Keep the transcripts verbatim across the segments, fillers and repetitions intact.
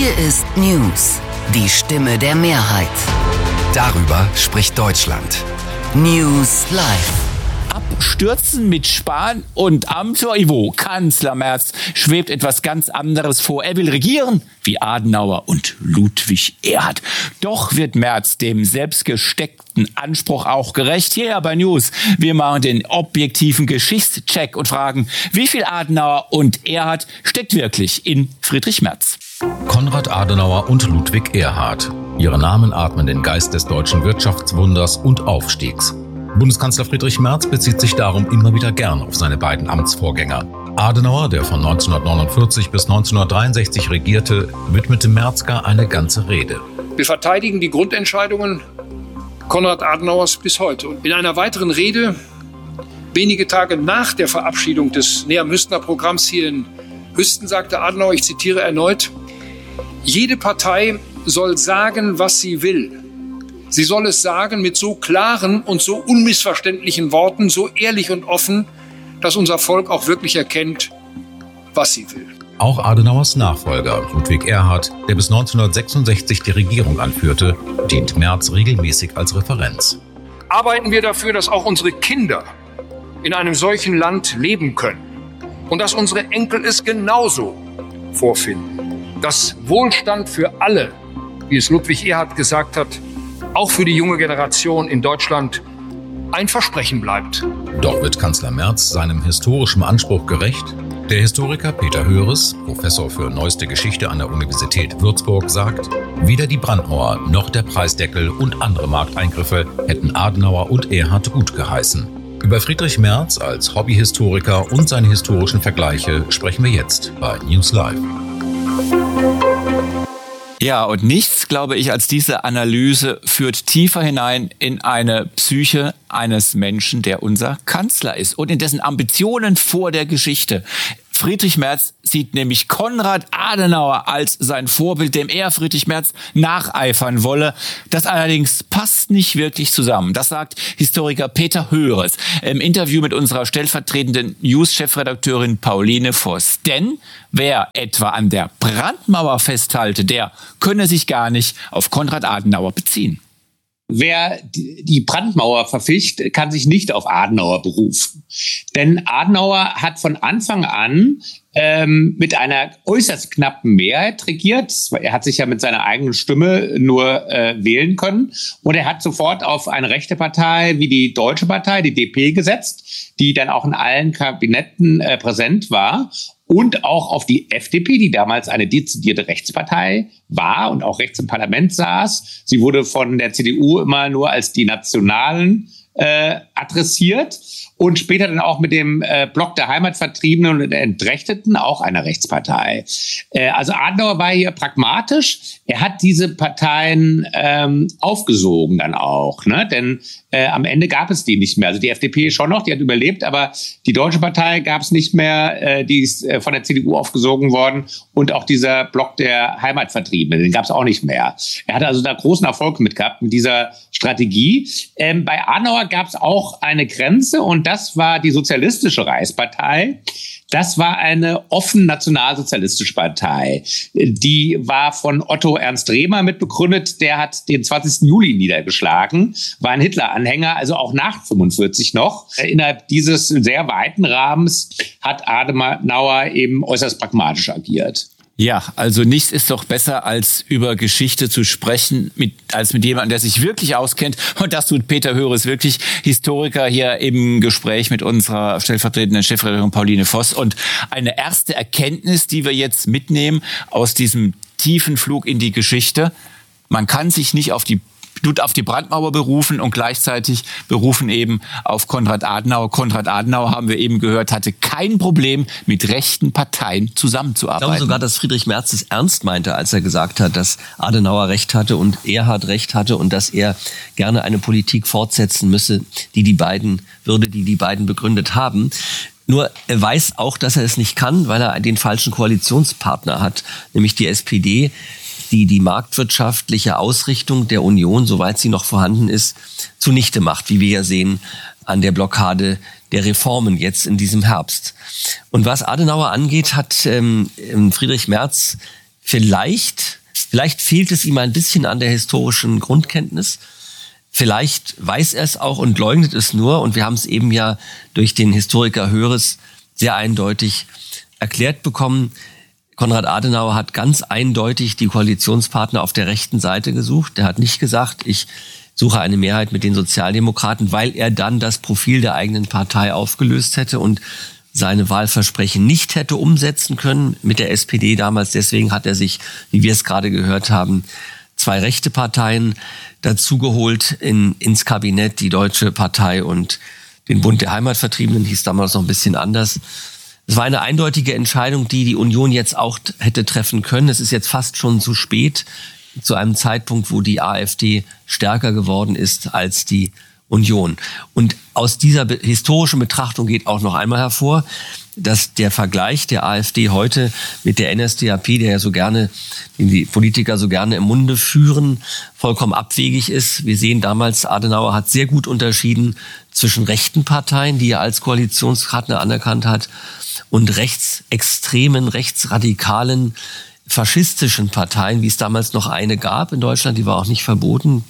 Hier ist News, die Stimme der Mehrheit. Darüber spricht Deutschland. News Live. Abstürzen mit Spahn und Amtor Ivo. Kanzler Merz schwebt etwas ganz anderes vor. Er will regieren wie Adenauer und Ludwig Erhard. Doch wird Merz dem selbstgesteckten Anspruch auch gerecht. Hier bei News. Wir machen den objektiven Geschichtscheck und fragen, wie viel Adenauer und Erhard steckt wirklich in Friedrich Merz? Konrad Adenauer und Ludwig Erhard. Ihre Namen atmen den Geist des deutschen Wirtschaftswunders und Aufstiegs. Bundeskanzler Friedrich Merz bezieht sich darum immer wieder gern auf seine beiden Amtsvorgänger. Adenauer, der von neunzehnhundertneunundvierzig bis neunzehnhundertdreiundsechzig regierte, widmete Merz gar eine ganze Rede. Wir verteidigen die Grundentscheidungen Konrad Adenauers bis heute. Und in einer weiteren Rede, wenige Tage nach der Verabschiedung des Nehammer-Hüstner-Programms hier in Hüsten, sagte Adenauer, ich zitiere erneut, jede Partei soll sagen, was sie will. Sie soll es sagen mit so klaren und so unmissverständlichen Worten, so ehrlich und offen, dass unser Volk auch wirklich erkennt, was sie will. Auch Adenauers Nachfolger, Ludwig Erhard, der bis neunzehnhundertsechsundsechzig die Regierung anführte, dient Merz regelmäßig als Referenz. Arbeiten wir dafür, dass auch unsere Kinder in einem solchen Land leben können und dass unsere Enkel es genauso vorfinden. Dass Wohlstand für alle, wie es Ludwig Erhard gesagt hat, auch für die junge Generation in Deutschland ein Versprechen bleibt. Doch wird Kanzler Merz seinem historischen Anspruch gerecht? Der Historiker Peter Höres, Professor für Neueste Geschichte an der Universität Würzburg, sagt, weder die Brandmauer noch der Preisdeckel und andere Markteingriffe hätten Adenauer und Erhard gut geheißen. Über Friedrich Merz als Hobbyhistoriker und seine historischen Vergleiche sprechen wir jetzt bei News Live. Ja, und nichts, glaube ich, als diese Analyse führt tiefer hinein in eine Psyche eines Menschen, der unser Kanzler ist und in dessen Ambitionen vor der Geschichte. Friedrich Merz sieht nämlich Konrad Adenauer als sein Vorbild, dem er, Friedrich Merz, nacheifern wolle. Das allerdings passt nicht wirklich zusammen. Das sagt Historiker Peter Höres im Interview mit unserer stellvertretenden News-Chefredakteurin Pauline Voss. Denn wer etwa an der Brandmauer festhalte, der könne sich gar nicht auf Konrad Adenauer beziehen. Wer die Brandmauer verficht, kann sich nicht auf Adenauer berufen. Denn Adenauer hat von Anfang an ähm, mit einer äußerst knappen Mehrheit regiert. Er hat sich ja mit seiner eigenen Stimme nur äh, wählen können. Und er hat sofort auf eine rechte Partei wie die Deutsche Partei, die D P, gesetzt, die dann auch in allen Kabinetten äh, präsent war. Und auch auf die F D P, die damals eine dezidierte Rechtspartei war und auch rechts im Parlament saß. Sie wurde von der C D U immer nur als die Nationalen äh, adressiert. Und später dann auch mit dem äh, Block der Heimatvertriebenen und der Entrechteten, auch einer Rechtspartei. Äh, also Adenauer war hier pragmatisch. Er hat diese Parteien ähm, aufgesogen dann auch, ne? Denn äh, am Ende gab es die nicht mehr. Also die F D P schon noch, die hat überlebt, aber die Deutsche Partei gab es nicht mehr. Äh, die ist äh, von der C D U aufgesogen worden. Und auch dieser Block der Heimatvertriebenen, den gab es auch nicht mehr. Er hatte also da großen Erfolg mit gehabt mit dieser Strategie. Ähm, bei Adenauer gab es auch eine Grenze und das war die Sozialistische Reichspartei. Das war eine offen nationalsozialistische Partei. Die war von Otto Ernst Rehmer mitbegründet. Der hat den zwanzigsten Juli niedergeschlagen, war ein Hitler-Anhänger, also auch nach fünfundvierzig noch. Innerhalb dieses sehr weiten Rahmens hat Adenauer eben äußerst pragmatisch agiert. Ja, also nichts ist doch besser, als über Geschichte zu sprechen, mit, als mit jemandem, der sich wirklich auskennt. Und das tut Peter Höres wirklich, Historiker, hier im Gespräch mit unserer stellvertretenden Chefredakteurin Pauline Voss. Und eine erste Erkenntnis, die wir jetzt mitnehmen aus diesem tiefen Flug in die Geschichte: Man kann sich nicht auf die auf die Brandmauer berufen und gleichzeitig berufen eben auf Konrad Adenauer. Konrad Adenauer, haben wir eben gehört, hatte kein Problem, mit rechten Parteien zusammenzuarbeiten. Ich glaube sogar, dass Friedrich Merz es ernst meinte, als er gesagt hat, dass Adenauer recht hatte und Erhard recht hatte und dass er gerne eine Politik fortsetzen müsse, die die beiden würde, die die beiden begründet haben. Nur er weiß auch, dass er es nicht kann, weil er den falschen Koalitionspartner hat, nämlich die S P D, die die marktwirtschaftliche Ausrichtung der Union, soweit sie noch vorhanden ist, zunichte macht, wie wir ja sehen an der Blockade der Reformen jetzt in diesem Herbst. Und was Adenauer angeht, hat ähm, Friedrich Merz vielleicht, vielleicht fehlt es ihm ein bisschen an der historischen Grundkenntnis. Vielleicht weiß er es auch und leugnet es nur. Und wir haben es eben ja durch den Historiker Höres sehr eindeutig erklärt bekommen. Konrad Adenauer hat ganz eindeutig die Koalitionspartner auf der rechten Seite gesucht. Er hat nicht gesagt, ich suche eine Mehrheit mit den Sozialdemokraten, weil er dann das Profil der eigenen Partei aufgelöst hätte und seine Wahlversprechen nicht hätte umsetzen können mit der S P D damals. Deswegen hat er sich, wie wir es gerade gehört haben, zwei rechte Parteien dazugeholt in, ins Kabinett, die Deutsche Partei und den Bund der Heimatvertriebenen, hieß damals noch ein bisschen anders. Es war eine eindeutige Entscheidung, die die Union jetzt auch hätte treffen können. Es ist jetzt fast schon zu spät, zu einem Zeitpunkt, wo die AfD stärker geworden ist als die Union. Und aus dieser historischen Betrachtung geht auch noch einmal hervor, dass der Vergleich der AfD heute mit der N S D A P, der ja so gerne, den die Politiker so gerne im Munde führen, vollkommen abwegig ist. Wir sehen damals, Adenauer hat sehr gut unterschieden zwischen rechten Parteien, die er als Koalitionspartner anerkannt hat, und rechtsextremen, rechtsradikalen, faschistischen Parteien, wie es damals noch eine gab in Deutschland, die war auch nicht verboten,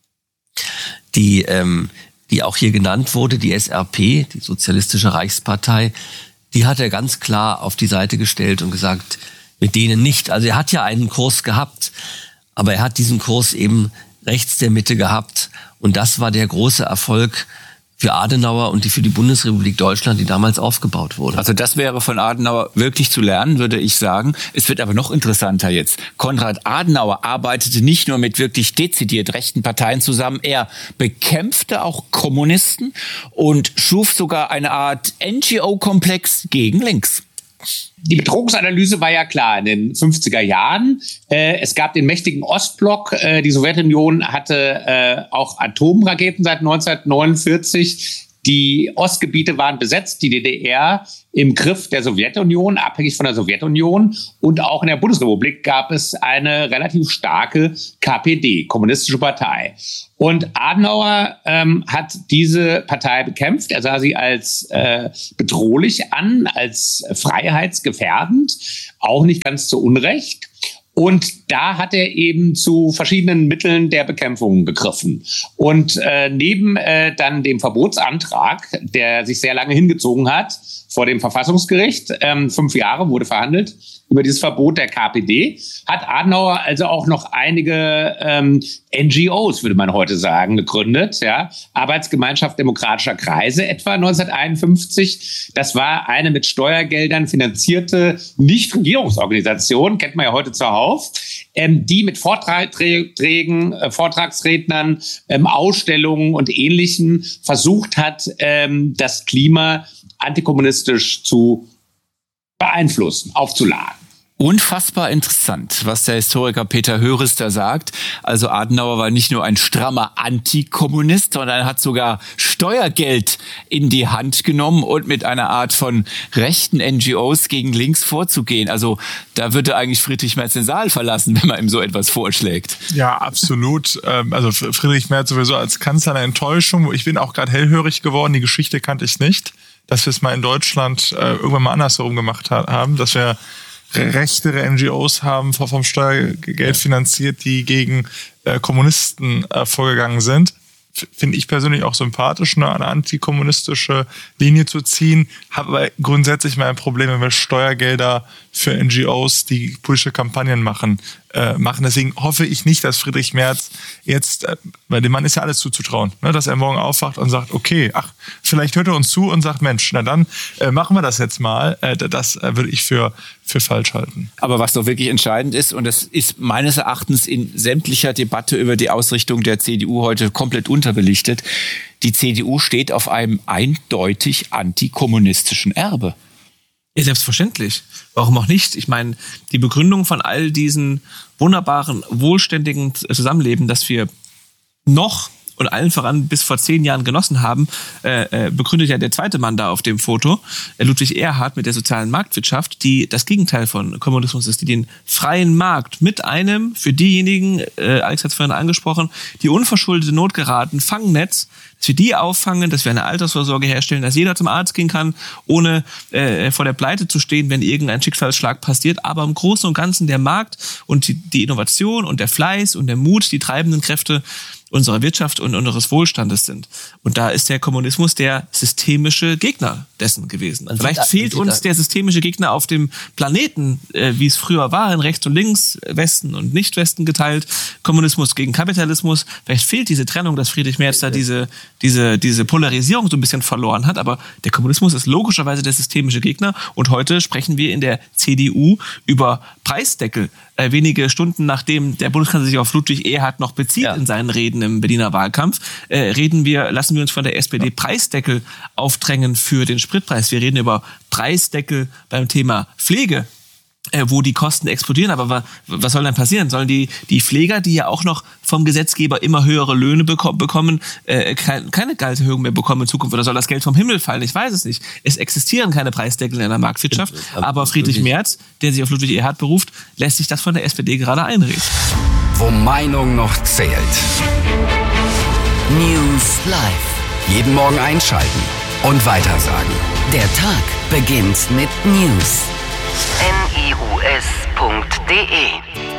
die, ähm, die auch hier genannt wurde, die S R P, die Sozialistische Reichspartei, die hat er ganz klar auf die Seite gestellt und gesagt, mit denen nicht. Also er hat ja einen Kurs gehabt, aber er hat diesen Kurs eben rechts der Mitte gehabt. Und das war der große Erfolg für Adenauer und die für die Bundesrepublik Deutschland, die damals aufgebaut wurde. Also das wäre von Adenauer wirklich zu lernen, würde ich sagen. Es wird aber noch interessanter jetzt. Konrad Adenauer arbeitete nicht nur mit wirklich dezidiert rechten Parteien zusammen, er bekämpfte auch Kommunisten und schuf sogar eine Art N G O-Komplex gegen links. Die Bedrohungsanalyse war ja klar in den fünfziger Jahren. Äh, es gab den mächtigen Ostblock. Äh, die Sowjetunion hatte äh, auch Atomraketen seit neunzehnhundertneunundvierzig. Die Ostgebiete waren besetzt, die D D R im Griff der Sowjetunion, abhängig von der Sowjetunion. Und auch in der Bundesrepublik gab es eine relativ starke K P D, Kommunistische Partei. Und Adenauer ähm, hat diese Partei bekämpft. Er sah sie als äh, bedrohlich an, als freiheitsgefährdend, auch nicht ganz zu Unrecht. Und da hat er eben zu verschiedenen Mitteln der Bekämpfung gegriffen. Und äh, neben äh, dann dem Verbotsantrag, der sich sehr lange hingezogen hat, vor dem Verfassungsgericht, ähm, fünf Jahre wurde verhandelt über dieses Verbot der K P D, hat Adenauer also auch noch einige ähm, N G Os, würde man heute sagen, gegründet. Ja, Arbeitsgemeinschaft demokratischer Kreise etwa neunzehnhunderteinundfünfzig. Das war eine mit Steuergeldern finanzierte Nichtregierungsorganisation, kennt man ja heute zuhauf, ähm, die mit Vorträgen, äh, Vortragsrednern, ähm, Ausstellungen und Ähnlichem versucht hat, ähm, das Klima antikommunistisch zu beeinflussen, aufzuladen. Unfassbar interessant, was der Historiker Peter Höres da sagt. Also Adenauer war nicht nur ein strammer Antikommunist, sondern er hat sogar Steuergeld in die Hand genommen und mit einer Art von rechten N G Os gegen links vorzugehen. Also da würde eigentlich Friedrich Merz den Saal verlassen, wenn man ihm so etwas vorschlägt. Ja, absolut. Also Friedrich Merz sowieso als Kanzler eine Enttäuschung. Ich bin auch gerade hellhörig geworden, die Geschichte kannte ich nicht, dass wir es mal in Deutschland äh, irgendwann mal andersherum gemacht ha- haben, dass wir rechtere N G Os haben, vom Steuergeld finanziert, die gegen äh, Kommunisten äh, vorgegangen sind. F- Finde ich persönlich auch sympathisch, ne, eine antikommunistische Linie zu ziehen. Habe aber grundsätzlich mal ein Problem, wenn wir Steuergelder für N G Os, die politische Kampagnen machen, äh, machen. Deswegen hoffe ich nicht, dass Friedrich Merz jetzt, äh, weil dem Mann ist ja alles zuzutrauen, ne, dass er morgen aufwacht und sagt, okay, ach, vielleicht hört er uns zu und sagt, Mensch, na dann äh, machen wir das jetzt mal. Äh, das äh, würde ich für, für falsch halten. Aber was doch wirklich entscheidend ist, und das ist meines Erachtens in sämtlicher Debatte über die Ausrichtung der C D U heute komplett unterbelichtet, die C D U steht auf einem eindeutig antikommunistischen Erbe. Ja, selbstverständlich. Warum auch nicht? Ich meine, die Begründung von all diesen wunderbaren, wohlständigen Zusammenleben, das wir noch und allen voran bis vor zehn Jahren genossen haben, äh, begründet ja der zweite Mann da auf dem Foto, äh, Ludwig Erhard, mit der sozialen Marktwirtschaft, die das Gegenteil von Kommunismus ist, die den freien Markt mit einem, für diejenigen, äh, Alex hat es vorhin angesprochen, die unverschuldete Not geraten, Fangnetz, dass wir die auffangen, dass wir eine Altersvorsorge herstellen, dass jeder zum Arzt gehen kann, ohne äh, vor der Pleite zu stehen, wenn irgendein Schicksalsschlag passiert. Aber im Großen und Ganzen der Markt und die, die Innovation und der Fleiß und der Mut, die treibenden Kräfte unserer Wirtschaft und unseres Wohlstandes sind. Und da ist der Kommunismus der systemische Gegner dessen gewesen. Man Vielleicht sieht, fehlt uns der systemische Gegner auf dem Planeten, äh, wie es früher war, in rechts und links, Westen und Nicht-Westen geteilt, Kommunismus gegen Kapitalismus. Vielleicht fehlt diese Trennung, dass Friedrich Merz da diese, diese, diese Polarisierung so ein bisschen verloren hat. Aber der Kommunismus ist logischerweise der systemische Gegner. Und heute sprechen wir in der C D U über Preisdeckel. Äh, wenige Stunden nachdem der Bundeskanzler sich auf Ludwig Erhard noch bezieht ja. in seinen Reden im Berliner Wahlkampf, äh, reden wir, lassen wir uns von der S P D Preisdeckel aufdrängen für den Spritpreis. Wir reden über Preisdeckel beim Thema Pflege, äh, wo die Kosten explodieren. Aber wa, was soll dann passieren? Sollen die, die Pfleger, die ja auch noch vom Gesetzgeber immer höhere Löhne beko- bekommen, äh, keine, keine Gehaltserhöhung mehr bekommen in Zukunft? Oder soll das Geld vom Himmel fallen? Ich weiß es nicht. Es existieren keine Preisdeckel in der Marktwirtschaft. Aber Friedrich Merz, der sich auf Ludwig Erhard beruft, lässt sich das von der S P D gerade einreden. Wo Meinung noch zählt. News Live. Jeden Morgen einschalten und weitersagen. Der Tag beginnt mit News. N I U S punkt D E